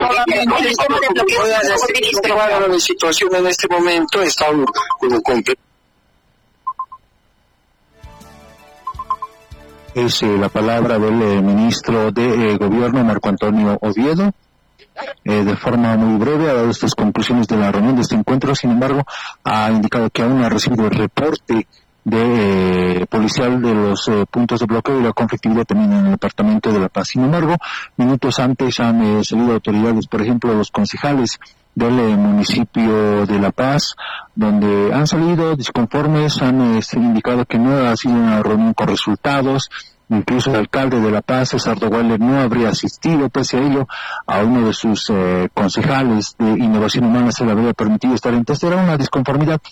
La situación en este momento está como completa. Es la palabra del ministro de Gobierno, Marco Antonio Oviedo. De forma muy breve ha dado estas conclusiones de la reunión de este encuentro. Sin embargo, ha indicado que aún no ha recibido el reporte de policial de los puntos de bloqueo y la conflictividad también en el departamento de La Paz. Sin embargo, minutos antes han salido autoridades, por ejemplo, los concejales del municipio de La Paz, donde han salido disconformes, han indicado que no ha sido una reunión con resultados. Incluso el alcalde de La Paz, César Dogualer, no habría asistido. Pese a ello, a uno de sus concejales de Innovación Humana se le habría permitido estar. Entonces era una disconformidad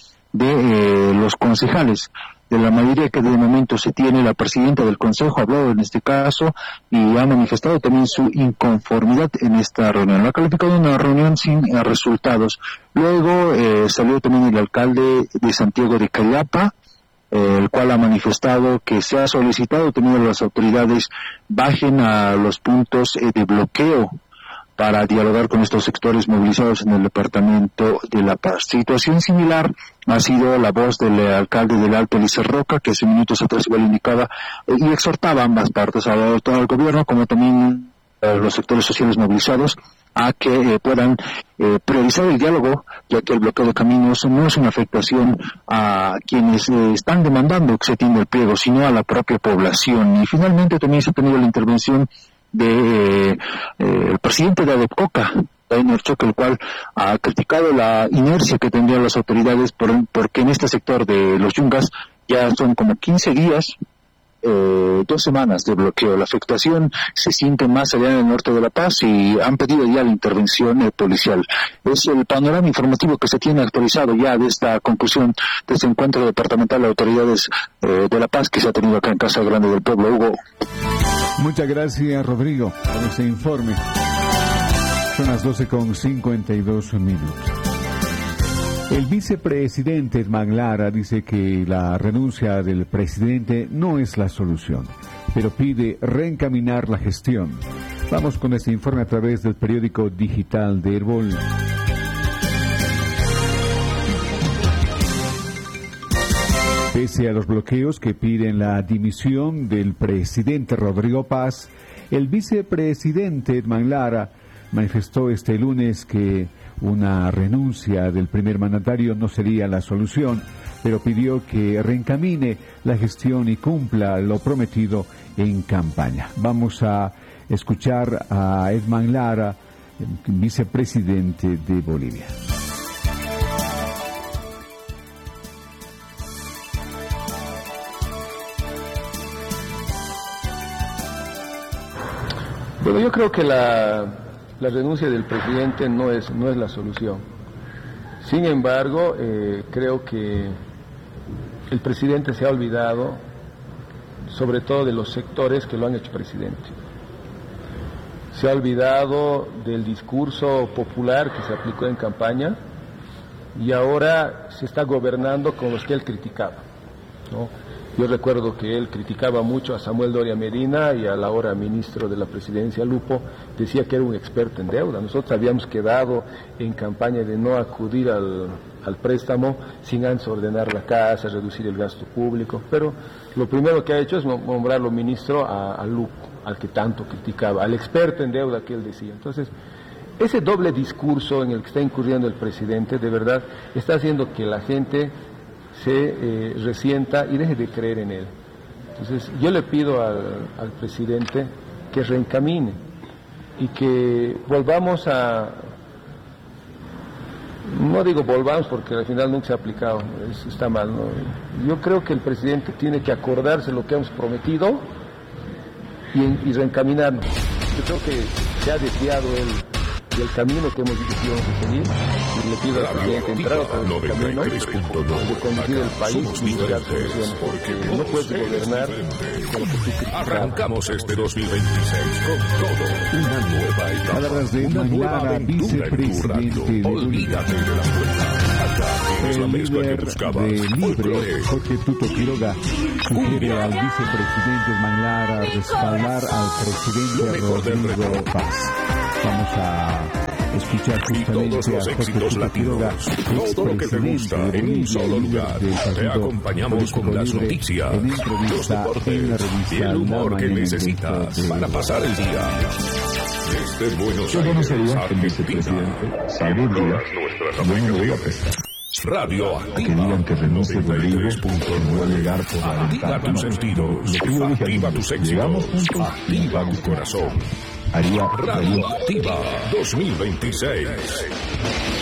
de los concejales, de la mayoría que de momento se tiene. La presidenta del consejo ha hablado en este caso y ha manifestado también su inconformidad en esta reunión. Lo ha calificado de una reunión sin resultados. Luego salió también el alcalde de Santiago de Callapa, el cual ha manifestado que se ha solicitado también a las autoridades bajen a los puntos de bloqueo para dialogar con estos sectores movilizados en el departamento de La Paz. Situación similar ha sido la voz del alcalde del Alto, Eliezer Roca, que hace minutos atrás igual indicaba y exhortaba a ambas partes, al gobierno como también a los sectores sociales movilizados, a que puedan priorizar el diálogo, ya que el bloqueo de caminos no es una afectación a quienes están demandando que se atienda el pliego, sino a la propia población. Y finalmente también se ha tenido la intervención de el presidente de ADEPCOCA, Dainer Choque, el cual ha criticado la inercia que tendrían las autoridades porque en este sector de los Yungas ya son como 15 días, 2 semanas de bloqueo. La afectación se siente más allá en el norte de La Paz y han pedido ya la intervención policial. Es el panorama informativo que se tiene actualizado ya de esta conclusión de este encuentro departamental de autoridades de La Paz que se ha tenido acá en Casa Grande del Pueblo. Hugo. Muchas gracias, Rodrigo, por este informe. Son las 12:52 minutos. El vicepresidente Edman Lara dice que la renuncia del presidente no es la solución, pero pide reencaminar la gestión. Vamos con este informe a través del periódico digital de Herbol. Pese a los bloqueos que piden la dimisión del presidente Rodrigo Paz, el vicepresidente Edman Lara manifestó este lunes que una renuncia del primer mandatario no sería la solución, pero pidió que reencamine la gestión y cumpla lo prometido en campaña. Vamos a escuchar a Edman Lara, vicepresidente de Bolivia. Bueno, yo creo que la renuncia del presidente no es la solución. Sin embargo, creo que el presidente se ha olvidado, sobre todo de los sectores que lo han hecho presidente. Se ha olvidado del discurso popular que se aplicó en campaña y ahora se está gobernando con los que él criticaba, ¿no? Yo recuerdo que él criticaba mucho a Samuel Doria Medina y al ahora ministro de la Presidencia, Lupo, decía que era un experto en deuda. Nosotros habíamos quedado en campaña de no acudir al préstamo sin antes ordenar la casa, reducir el gasto público, pero lo primero que ha hecho es nombrarlo ministro a Lupo, al que tanto criticaba, al experto en deuda que él decía. Entonces, ese doble discurso en el que está incurriendo el presidente, de verdad, está haciendo que la gente se resienta y deje de creer en él. Entonces yo le pido al presidente que reencamine y que volvamos no digo volvamos porque al final nunca se ha aplicado, está mal, ¿no? Yo creo que el presidente tiene que acordarse lo que hemos prometido y reencaminarnos. Yo creo que se ha desviado del camino que hemos dicho que íbamos a seguir, y le pido al presidente entrar por el camino de conducir el país y lograr soluciones, porque no puedes gobernar con lo que tú criticabas. Arrancamos este 2026 con todo, una nueva etapa, palabras de una nueva Lara, vicepresidente de olvídate de la puerta. Acá tienes la mezcla que buscabas. De Libre, Jorge Tuto Quiroga, sugiere al vicepresidente Edman Lara respaldar al presidente Rodrigo Paz. Vamos a escuchar Y todos los éxitos latinos, todo lo que te gusta en un solo lugar. Te acompañamos con las noticias, los deportes y el humor que necesitas para pasar el día. Desde Buenos Aires, Argentina, en todas nuestras aplicaciones. Radio Activa, que renuncie Rodrigo, 93.9. Activa tus sentidos, activa tus éxitos, activa tu corazón. Radio Activa 2026.